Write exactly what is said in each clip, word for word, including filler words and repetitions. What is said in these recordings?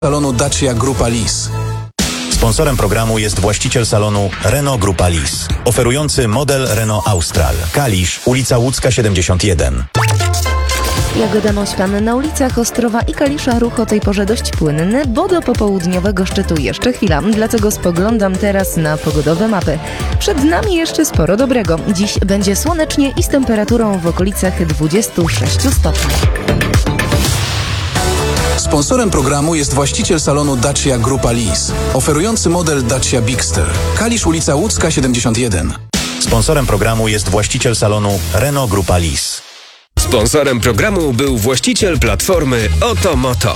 salonu Dacia Grupa Lis. Sponsorem programu jest właściciel salonu Renault Grupa Lis, oferujący model Renault Austral. Kalisz, ulica Łódzka siedemdziesiąt jeden. Jagoda Mośpan. Na ulicach Ostrowa i Kalisza ruch o tej porze dość płynny, bo do popołudniowego szczytu jeszcze chwila. Dlatego spoglądam teraz na pogodowe mapy. Przed nami jeszcze sporo dobrego. Dziś będzie słonecznie i z temperaturą w okolicach dwudziestu sześciu stopni. Sponsorem programu jest właściciel salonu Dacia Grupa Lis, oferujący model Dacia Bigster. Kalisz, ulica Łódzka siedemdziesiąt jeden. Sponsorem programu jest właściciel salonu Renault Grupa Lis. Sponsorem programu był właściciel platformy Oto Moto.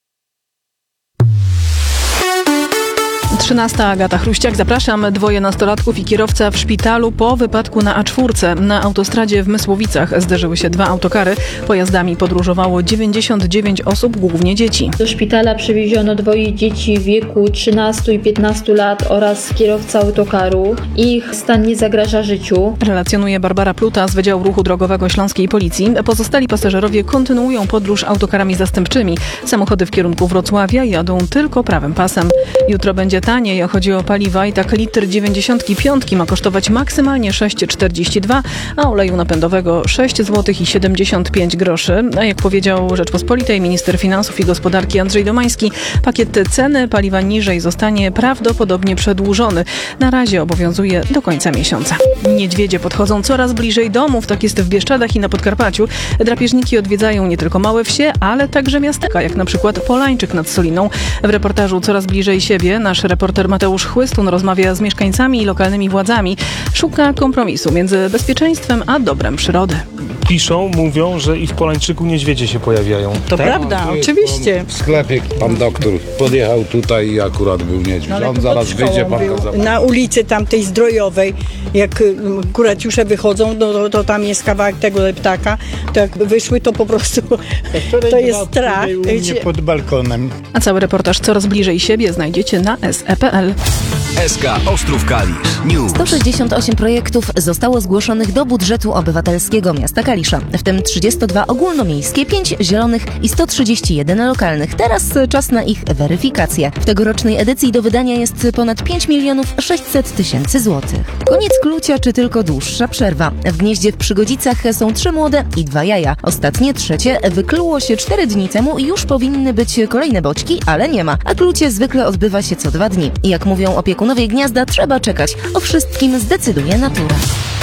trzynasta. Agata Chruściak. Zapraszam. Dwoje nastolatków i kierowca w szpitalu po wypadku na A cztery. Na autostradzie w Mysłowicach zderzyły się dwa autokary. Pojazdami podróżowało dziewięćdziesiąt dziewięć osób, głównie dzieci. Do szpitala przewieziono dwoje dzieci w wieku trzynastu i piętnastu lat oraz kierowca autokaru. Ich stan nie zagraża życiu. Relacjonuje Barbara Pluta z Wydziału Ruchu Drogowego Śląskiej Policji. Pozostali pasażerowie kontynuują podróż autokarami zastępczymi. Samochody w kierunku Wrocławia jadą tylko prawym pasem. Jutro będzie taniej. Chodzi o paliwa i tak litr dziewięćdziesiątki piątki ma kosztować maksymalnie sześć czterdzieści dwa, a oleju napędowego sześć złotych i siedemdziesiąt pięć groszy. A jak powiedział Rzeczpospolitej minister finansów i gospodarki Andrzej Domański, pakiet ceny paliwa niżej zostanie prawdopodobnie przedłużony. Na razie obowiązuje do końca miesiąca. Niedźwiedzie podchodzą coraz bliżej domów, tak jest w Bieszczadach i na Podkarpaciu. Drapieżniki odwiedzają nie tylko małe wsie, ale także miasteczka, jak na przykład Polańczyk nad Soliną. W reportażu Coraz bliżej siebie nasz reporter Mateusz Chłystun rozmawia z mieszkańcami i lokalnymi władzami. Szuka kompromisu między bezpieczeństwem a dobrem przyrody. Piszą, mówią, że i w Polańczyku niedźwiedzie się pojawiają. To tak? Prawda, no, oczywiście. W sklepie pan doktor podjechał tutaj i akurat był niedźwiedź. No, on zaraz wyjdzie, pan go zobaczy. Na ulicy tamtej Zdrojowej, jak akurat już wychodzą, no, to, to tam jest kawałek tego ptaka, to jak wyszły, to po prostu to jest strach. Pod balkonem. A cały reportaż Coraz bliżej siebie znajdziecie na es e kropka pe el. S K Ostrów Kalisz News. sto sześćdziesiąt osiem projektów zostało zgłoszonych do budżetu obywatelskiego miasta Kalisza, w tym trzydzieści dwa ogólnomiejskie, pięć zielonych i sto trzydzieści jeden lokalnych. Teraz czas na ich weryfikację. W tegorocznej edycji do wydania jest ponad pięć milionów sześćset tysięcy złotych. Koniec klucia czy tylko dłuższa przerwa? W gnieździe w Przygodzicach są trzy młode i dwa jaja. Ostatnie, trzecie, wykluło się cztery dni temu i już powinny być kolejne boczki, ale nie ma. A klucie zwykle odbywa się co dwa dni. I jak mówią opiekunowie gniazda, trzeba czekać. O wszystkim zdecyduje natura.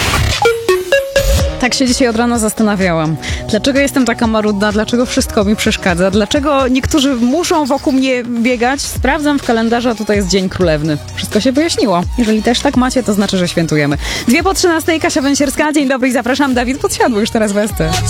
Tak się dzisiaj od rana zastanawiałam. Dlaczego jestem taka marudna? Dlaczego wszystko mi przeszkadza? Dlaczego niektórzy muszą wokół mnie biegać? Sprawdzam w kalendarzu, a tutaj jest Dzień Królewny. Wszystko się wyjaśniło. Jeżeli też tak macie, to znaczy, że świętujemy. Dwie po trzynastej, Kasia Węsierska. Dzień dobry i zapraszam. Dawid Podsiadły już teraz w S T.